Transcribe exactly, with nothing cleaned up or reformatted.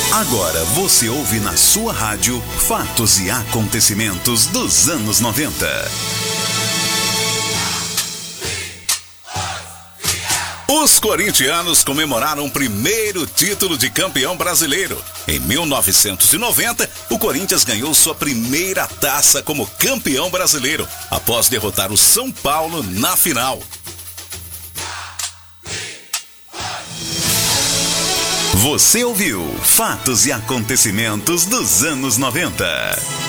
Agora você ouve na sua rádio fatos e acontecimentos dos anos noventa. Os corintianos comemoraram o primeiro título de campeão brasileiro. Em mil novecentos e noventa, o Corinthians ganhou sua primeira taça como campeão brasileiro, após derrotar o São Paulo na final. Você ouviu Fatos e Acontecimentos dos anos noventa.